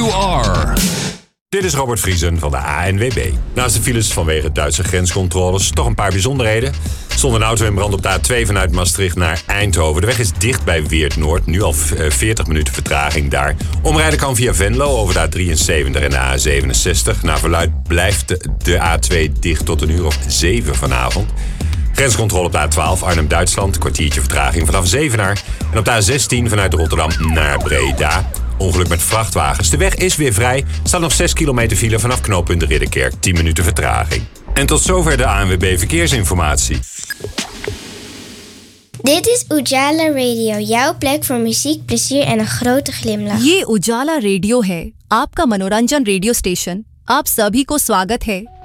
you are. Dit is Robert Vriesen van de ANWB. Naast de files vanwege Duitse grenscontroles toch een paar bijzonderheden. Er stond een auto in brand op de A2 vanuit Maastricht naar Eindhoven. De weg is dicht bij Weert-Noord. Nu al 40 minuten vertraging daar. Omrijden kan via Venlo over de A73 en de A67. Naar verluidt blijft de A2 dicht tot 7:00 vanavond. Grenscontrole op de A12 Arnhem-Duitsland. Kwartiertje vertraging vanaf Zevenaar. En op de A16 vanuit Rotterdam naar Breda. Ongeluk met vrachtwagens. De weg is weer vrij. Er staat nog 6 kilometer file vanaf knooppunt Ridderkerk. 10 minuten vertraging. En tot zover de ANWB Verkeersinformatie. Dit is Ujala Radio, jouw plek voor muziek, plezier en een grote glimlach. ये उजाला रेडियो है, आपका मनोरंजन radio station. आप सभी को स्वागत है